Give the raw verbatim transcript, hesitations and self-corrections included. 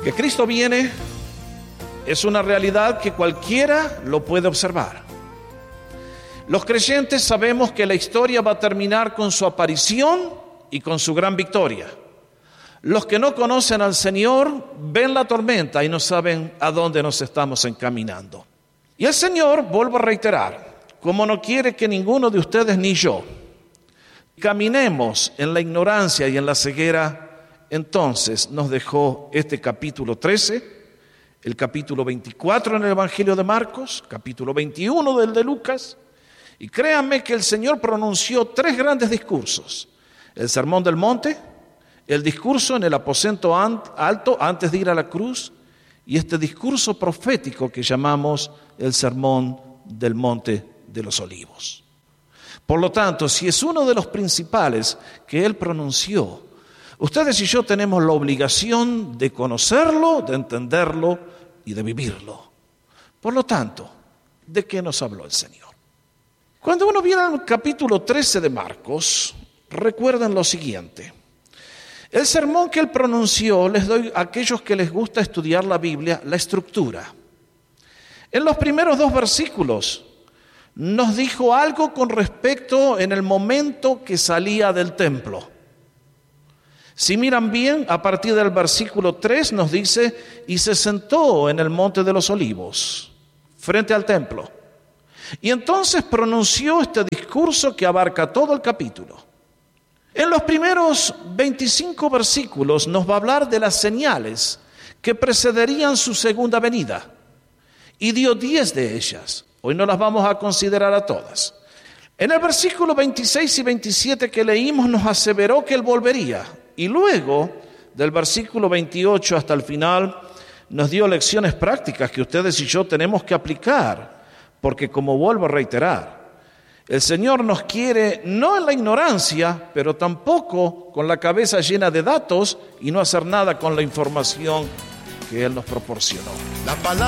Que Cristo viene es una realidad que cualquiera lo puede observar. Los creyentes sabemos que la historia va a terminar con su aparición y con su gran victoria. Los que no conocen al Señor ven la tormenta y no saben a dónde nos estamos encaminando. Y el Señor, vuelvo a reiterar, como no quiere que ninguno de ustedes ni yo caminemos en la ignorancia y en la ceguera, entonces nos dejó este capítulo trece, el capítulo veinticuatro en el Evangelio de Marcos, capítulo veintiuno del de Lucas, y créanme que el Señor pronunció tres grandes discursos: el Sermón del Monte, el discurso en el aposento alto antes de ir a la cruz, y este discurso profético que llamamos el Sermón del Monte de los Olivos. Por lo tanto, si es uno de los principales que Él pronunció, ustedes y yo tenemos la obligación de conocerlo, de entenderlo y de vivirlo. Por lo tanto, ¿de qué nos habló el Señor? Cuando uno viene al capítulo trece de Marcos, recuerden lo siguiente. El sermón que Él pronunció, les doy a aquellos que les gusta estudiar la Biblia, la estructura. En los primeros dos versículos nos dijo algo con respecto en el momento que salía del templo. Si miran bien, a partir del versículo tres nos dice: y se sentó en el monte de los olivos, frente al templo. Y entonces pronunció este discurso que abarca todo el capítulo. En los primeros veinticinco versículos nos va a hablar de las señales que precederían su segunda venida. Y dio diez de ellas. Hoy no las vamos a considerar a todas. En el versículo veintiséis y veintisiete que leímos nos aseveró que Él volvería. Y luego, del versículo veintiocho hasta el final, nos dio lecciones prácticas que ustedes y yo tenemos que aplicar. Porque, como vuelvo a reiterar, el Señor nos quiere no en la ignorancia, pero tampoco con la cabeza llena de datos y no hacer nada con la información que Él nos proporcionó. La palabra